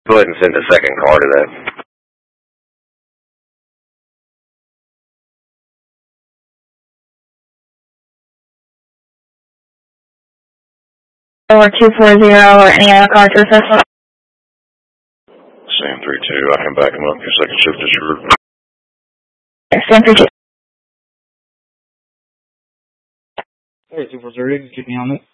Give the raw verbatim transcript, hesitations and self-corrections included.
Go ahead and send a second car to that. Or two four zero or any other car to assist with? Sam three two, I can back him up because I can shift this route. Sam three two. Hey, two four zero, keep me on it.